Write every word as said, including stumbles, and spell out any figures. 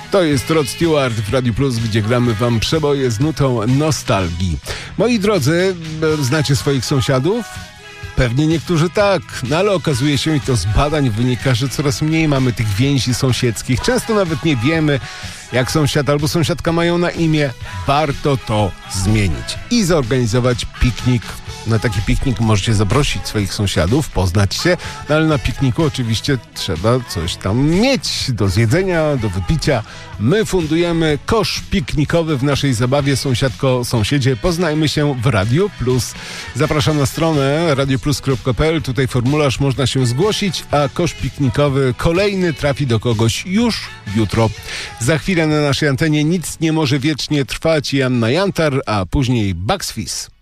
To jest Rod Stewart w Radiu Plus, gdzie gramy wam przeboje z nutą nostalgii. Moi drodzy, znacie swoich sąsiadów? Pewnie niektórzy tak, no ale okazuje się, i to z badań wynika, że coraz mniej mamy tych więzi sąsiedzkich. Często nawet nie wiemy, jak sąsiad albo sąsiadka mają na imię. Warto to zmienić i zorganizować piknik. Na taki piknik możecie zaprosić swoich sąsiadów, poznać się, no ale na pikniku oczywiście trzeba coś tam mieć do zjedzenia, do wypicia. My fundujemy kosz piknikowy w naszej zabawie Sąsiadko, Sąsiedzie. Poznajmy się w Radiu Plus. Zapraszam na stronę radioplus kropka pe el. Tutaj formularz, można się zgłosić, a kosz piknikowy kolejny trafi do kogoś już jutro. Za chwilę na naszej antenie Nic nie może wiecznie trwać. Janna Jantar, a później Bugs Fizz.